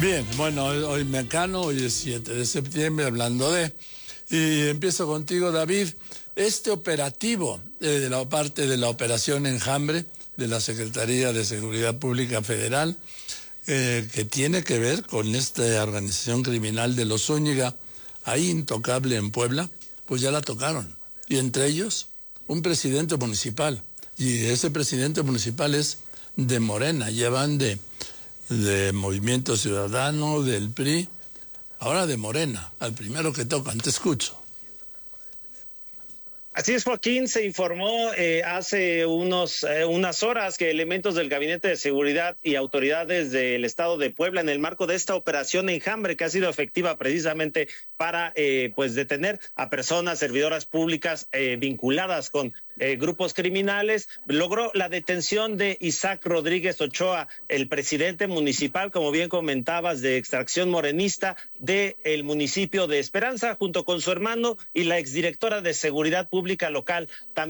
Bien, bueno, hoy Mecano, hoy es 7 de septiembre, hablando de... Y empiezo contigo, David. Este operativo de la parte de la Operación Enjambre de la Secretaría de Seguridad Pública Federal, que tiene que ver con esta organización criminal de los Zúñiga, ahí intocable en Puebla, pues ya la tocaron. Y entre ellos, un presidente municipal. Y ese presidente municipal es de Morena, llevan de Movimiento Ciudadano, del PRI, ahora de Morena, al primero que tocan. Te escucho. Así es, Joaquín, se informó hace unas horas que elementos del Gabinete de Seguridad y autoridades del Estado de Puebla, en el marco de esta operación Enjambre, que ha sido efectiva precisamente para detener a personas servidoras públicas vinculadas con grupos criminales, logró la detención de Isaac Rodríguez Ochoa, el presidente municipal, como bien comentabas, de extracción morenista del municipio de Esperanza, junto con su hermano y la exdirectora de Seguridad Pública local. También